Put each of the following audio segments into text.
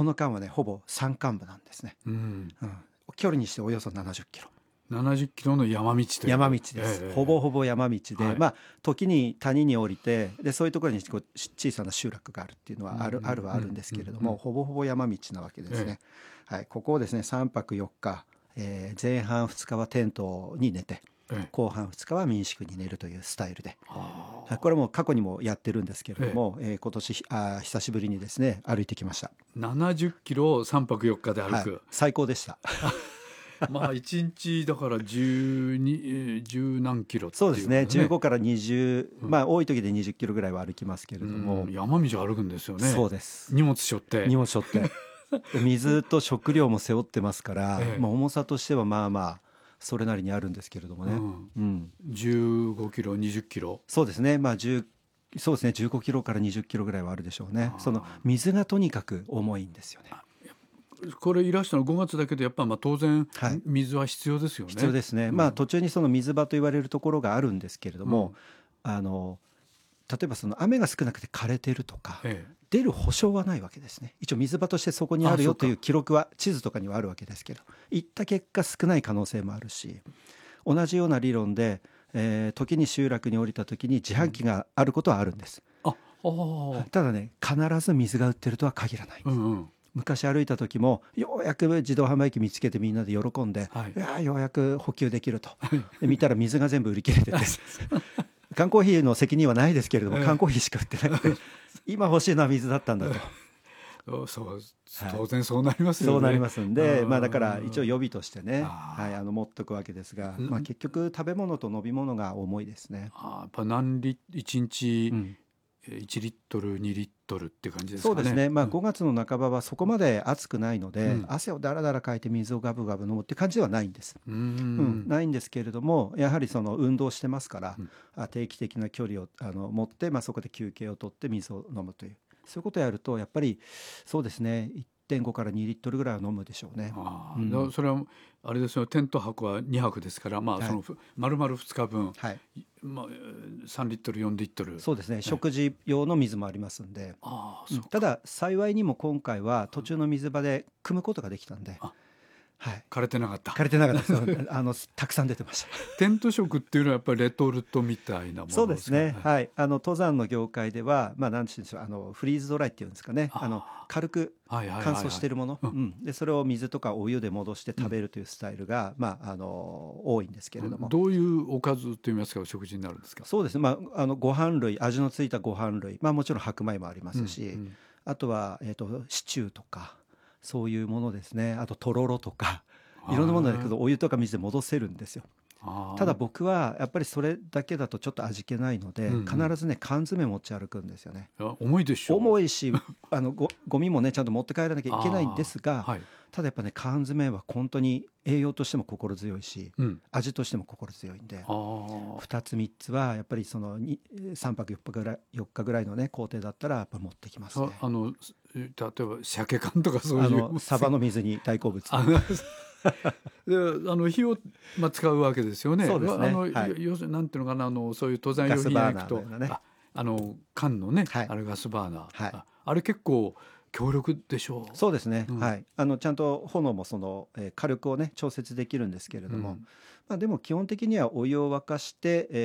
この間はねほぼ山間部なんですね、距離にしておよそ70キロ。 70キロの山道という。 山道です、ほぼほぼ山道で、時に谷に降りて、でそういうところにこう小さな集落があるっていうのはあるんですけれども、ほぼほぼ山道なわけですね、ここをですね3泊4日、前半2日はテントに寝て、後半2日は民宿に寝るというスタイルで、これも過去にもやってるんですけれども、今年久しぶりにですね歩いてきました。 70キロを3泊4日で歩く、 最高でした 1日だから十何キロっていう、 そうですね、15から20、多い時で20キロぐらいは歩きますけれども、 山道歩くんですよね。 そうです。 荷物背負って水と食料も背負ってますから、重さとしてはそれなりにあるんですけれどもね、 15キロ20キロ、 そうですね、そうですね、15キロから20キロぐらいはあるでしょうね。その水がとにかく重いんですよね。 これいらしたの5月だけどやっぱ当然水は必要ですよね。 必要ですね、途中にその水場と言われるところがあるんですけれども、例えばその雨が少なくて枯れてるとか、出る保証はないわけですね。一応水場としてそこにあるよという記録は地図とかにはあるわけですけど、行った結果少ない可能性もあるし、同じような理論で、時に集落に降りた時に自販機があることはあるんです、ただね必ず水が売ってるとは限らないんです、昔歩いた時もようやく自動販売機見つけてみんなで喜んで、いやようやく補給できると、で見たら水が全部売り切れてて缶コーヒーの責任はないですけれども、缶コーヒーしか売ってなくて今欲しいのは水だったんだと当然そうなりますよね。 そうなりますんで、だから一応予備としてね、持っとくわけですが、結局食べ物と飲み物が重いですね。 やっぱ1日1リットル2リットルっていう感じですかね。 そうですね、5月の半ばはそこまで暑くないので、汗をだらだらかいて水をガブガブ飲むって感じではないんです、ないんですけれども、やはりその運動してますから、定期的な距離を持って、そこで休憩を取って水を飲むという、そういうことをやるとやっぱりそうですね 1.5 から2リットルぐらいは飲むでしょうね。 それはあれですよ、テント泊は2泊ですから、その丸々2日分、3リットル4リットル、 そうですね、食事用の水もありますんで、ただ幸いにも今回は途中の水場で汲むことができたんで、 枯れてなかった。 枯れてなかったですたくさん出てましたテント食っていうのはやっぱりレトルトみたいなものですか。 そうですね、登山の業界では何て言うんでしょう、フリーズドライっていうんですかね、軽く乾燥しているもの、でそれを水とかお湯で戻して食べるというスタイルが、多いんですけれども、 どういうおかずといいますか、お食事になるんですか。 そうですね、ご飯類、味のついたご飯類、もちろん白米もありますし、あとは、シチューとかそういうものですね、あととろろとかいろんなものだけどお湯とか水で戻せるんですよ。ただ僕はやっぱりそれだけだとちょっと味気ないので、必ずね缶詰持ち歩くんですよね。 重いでしょ。 重いしゴミもねちゃんと持って帰らなきゃいけないんですが、ただやっぱね缶詰は本当に栄養としても心強いし、味としても心強いんで、2つ3つはやっぱりその3泊4日ぐらいのね工程だったらやっぱ持ってきますね。 例えば鮭缶とかそういうサバの水煮大好物で火を、使うわけですよね。 そうですね、 要するになんていうのかな、そういう登山用品屋行くと、缶のね、あれガスバーナー、あれ結構強力でしょう。 そうですね、ちゃんと炎もその、火力をね調節できるんですけれども、でも基本的にはお湯を沸かして、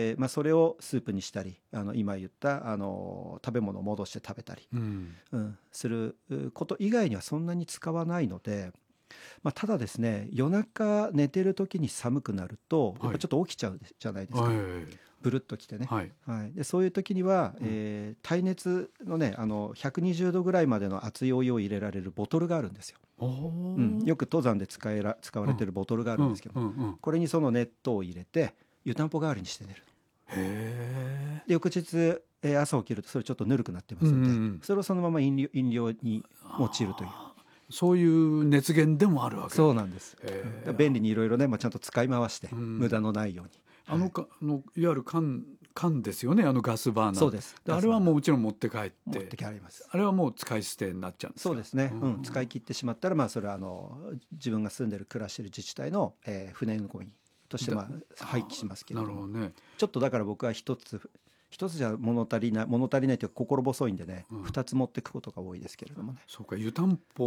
それをスープにしたり、今言った食べ物を戻して食べたり、すること以外にはそんなに使わないので、ただですね、夜中寝てる時に寒くなるとやっぱちょっと起きちゃうじゃないですか、ブルッときてね、でそういう時には、耐熱のね120度ぐらいまでの熱いお湯を入れられるボトルがあるんですよ。よく登山で使われてるボトルがあるんですけど、これにそのネットを入れて湯たんぽ代わりにして寝る。で翌日、朝起きるとそれちょっとぬるくなってますので、それをそのまま飲料に用いるという、 そういう熱源でもあるわけです。 そうなんです。便利にいろいろね、ちゃんと使い回して、無駄のないように。 いわゆる缶ですよね、ガスバーナー。そうです。あれはもちろん持って帰って帰ります。 あれはもう使い捨てになっちゃうんですか。 そうですね、使い切ってしまったら、それは自分が住んでる暮らしてる自治体の、船のゴミとして廃棄しますけれども、 なるほどね。 ちょっとだから僕は一つじゃ物足りないというか心細いんでね、2つ持っていくことが多いですけれどもね。 そうか、湯たんぽ